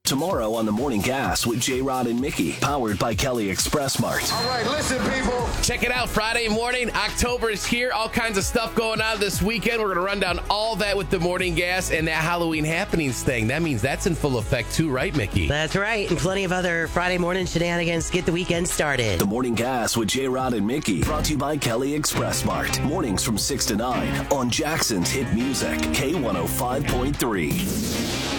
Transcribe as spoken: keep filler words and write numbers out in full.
Tomorrow on The Morning Gas with J-Rod and Mickey, powered by Kelly Express Mart. All right, listen, people. Check it out, Friday morning. October is here. All kinds of stuff going on this weekend. We're going to run down all that with The Morning Gas and that Halloween Happenings thing. That means that's in full effect too, right, Mickey? That's right. And plenty of other Friday morning shenanigans to get the weekend started. The Morning Gas with J-Rod and Mickey, brought to you by Kelly Express Mart. Mornings from six to nine on Jackson's Hit Music, K one oh five point three.